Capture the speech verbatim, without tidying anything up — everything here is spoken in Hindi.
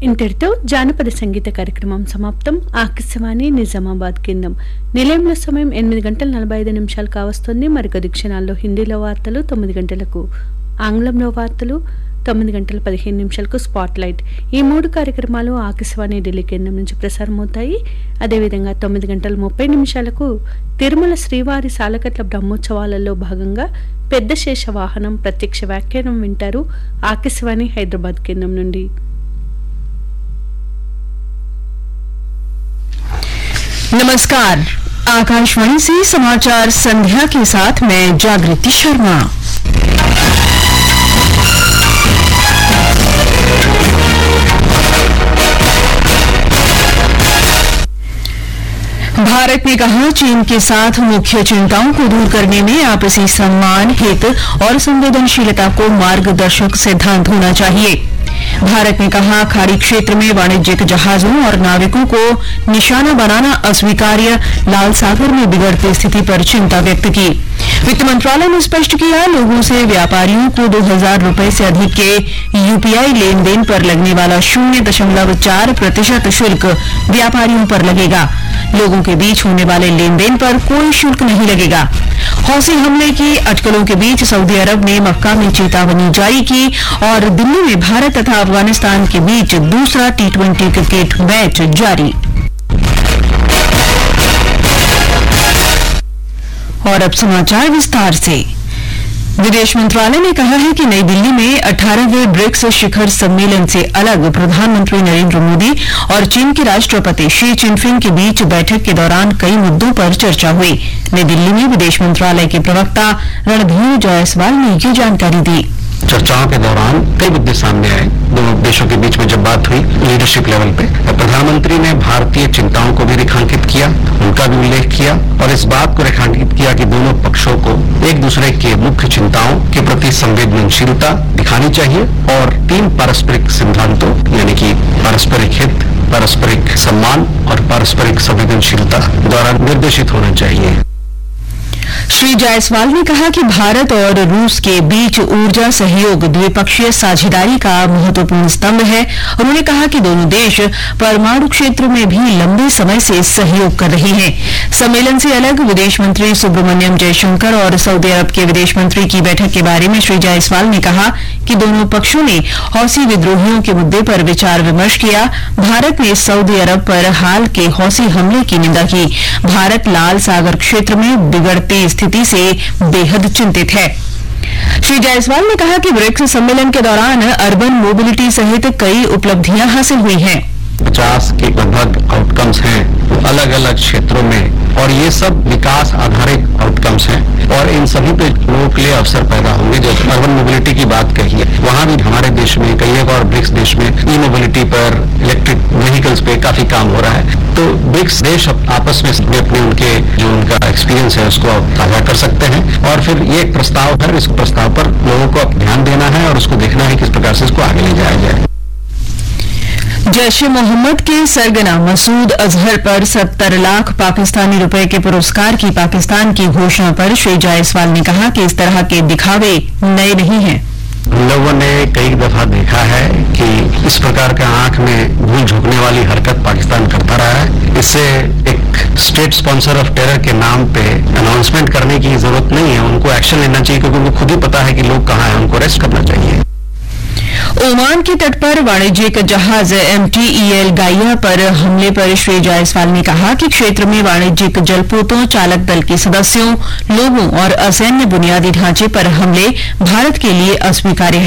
ఇంతటితో జానపద సంగీత కార్యక్రమం సమాప్తం. ఆకాశవాణి నిజామాబాద్ కేంద్రం. నిలయంలో సమయం ఎనిమిది గంటల నలభై ఐదు నిమిషాలు కావస్తుంది. మరికొద్ది క్షణాల్లో హిందీలో వార్తలు, తొమ్మిది గంటలకు ఆంగ్లంలో వార్తలు, తొమ్మిది గంటల పదిహేను నిమిషాలకు స్పాట్ లైట్. ఈ మూడు కార్యక్రమాలు ఆకాశవాణి ఢిల్లీ కేంద్రం నుంచి ప్రసారమవుతాయి. అదేవిధంగా తొమ్మిది గంటల ముప్పై నిమిషాలకు తిరుమల శ్రీవారి సాలకట్ల బ్రహ్మోత్సవాలలో భాగంగా పెద్ద శేష వాహనం ప్రత్యక్ష వ్యాఖ్యానం వింటారు ఆకాశవాణి హైదరాబాద్ కేంద్రం నుండి. नमस्कार, आकाशवाणी से समाचार संध्या के साथ मैं जागृति शर्मा। भारत ने कहा, चीन के साथ मुख्य चिंताओं को दूर करने में आपसी सम्मान, हित और संवेदनशीलता को मार्गदर्शक सिद्धांत होना चाहिए। भारत ने कहा, खाड़ी क्षेत्र में वाणिज्यिक जहाजों और नाविकों को निशाना बनाना अस्वीकार्य, लाल सागर में बिगड़ती स्थिति पर चिंता व्यक्त की। वित्त मंत्रालय ने स्पष्ट किया, लोगों से व्यापारियों को दो हजार रुपए से अधिक के यूपीआई लेन देन पर लगने वाला शून्य दशमलव चार प्रतिशत शुल्क व्यापारियों पर लगेगा। लोगों के बीच होने वाले लेन देन पर कोई शुल्क नहीं लगेगा। हौसी हमले की अटकलों के बीच सऊदी अरब ने मक्का में चेतावनी जारी की और दिल्ली में भारत तथा अफगानिस्तान के बीच दूसरा टी ट्वेंटी क्रिकेट मैच जारी। और अब समाचार विस्तार से। विदेश मंत्रालय ने कहा है कि नई दिल्ली में अठारहवें ब्रिक्स शिखर सम्मेलन से अलग प्रधानमंत्री नरेंद्र मोदी और चीन के राष्ट्रपति शी जिनपिंग के बीच बैठक के दौरान कई मुद्दों पर चर्चा हुई। नई दिल्ली में विदेश मंत्रालय के प्रवक्ता रणधीर जायसवाल ने ये जानकारी दी। चर्चाओं के दौरान कई मुद्दे सामने आए। दोनों देशों के बीच में जब बात हुई लीडरशिप लेवल पे, प्रधानमंत्री ने भारतीय चिंताओं को भी रेखांकित किया, उनका भी उल्लेख किया और इस बात को रेखांकित किया कि दोनों पक्षों को एक दूसरे के मुख्य चिंताओं के प्रति संवेदनशीलता दिखानी चाहिए और तीन पारस्परिक सिद्धांतों यानी कि पारस्परिक हित, पारस्परिक सम्मान और पारस्परिक संवेदनशीलता द्वारा निर्देशित होना चाहिए। श्री जायसवाल ने कहा कि भारत और रूस के बीच ऊर्जा सहयोग द्विपक्षीय साझेदारी का महत्वपूर्ण स्तंभ है। उन्होंने कहा कि दोनों देश परमाणु क्षेत्र में भी लंबे समय से सहयोग कर रहे हैं। सम्मेलन से अलग विदेश मंत्री सुब्रमण्यम जयशंकर और सऊदी अरब के विदेश मंत्री की बैठक के बारे में श्री जायसवाल ने कहा कि दोनों पक्षों ने हौसी विद्रोहियों के मुद्दे पर विचार विमर्श किया। भारत ने सऊदी अरब पर हाल के हौसी हमले की निंदा की। भारत लाल सागर क्षेत्र में बिगड़ती स्थिति से बेहद चिंतित है। श्री जायसवाल ने कहा कि ब्रिक्स सम्मेलन के दौरान अर्बन मोबिलिटी सहित कई उपलब्धियां हासिल हुई हैं। पचास के लगभग आउटकम्स हैं अलग अलग क्षेत्रों में और ये सब विकास आधारित आउटकम्स हैं और इन सभी पे लोगों के लिए अवसर पैदा होंगे। जब अर्बन मोबिलिटी की बात कही है, वहां भी हमारे देश में कई एक और ब्रिक्स देश में ई मोबिलिटी पर, इलेक्ट्रिक व्हीकल्स पे काफी काम हो रहा है। तो ब्रिक्स देश आपस में अपने उनके जो उनका एक्सपीरियंस है उसको साझा कर सकते हैं और फिर ये एक प्रस्ताव है, इस प्रस्ताव पर लोगों को ध्यान देना है और उसको देखना है किस प्रकार से इसको आगे ले जाया जाए। जैश-ए-मोहम्मद के सरगना मसूद अजहर पर सत्तर लाख पाकिस्तानी रुपए के पुरस्कार की पाकिस्तान की घोषणा पर श्री जायसवाल ने कहा कि इस तरह के दिखावे नए नहीं हैं। लोगों ने कई दफा देखा है कि इस प्रकार का आंख में धूल झोंकने वाली हरकत पाकिस्तान करता रहा है। इससे एक स्टेट स्पॉन्सर ऑफ टेरर के नाम पे अनाउंसमेंट करने की जरूरत नहीं है। उनको एक्शन लेना चाहिए क्योंकि उनको खुद ही पता है कि लोग कहाँ हैं, उनको अरेस्ट करना चाहिए। ओमान के तट पर वाणिज्यिक जहाज एमटीईएल गाइया पर हमले पर श्री जायसवाल ने कहा कि क्षेत्र में वाणिज्यिक जलपोतों, चालक दल के सदस्यों, लोगों और असैन्य बुनियादी ढांचे पर हमले भारत के लिए अस्वीकार्य है।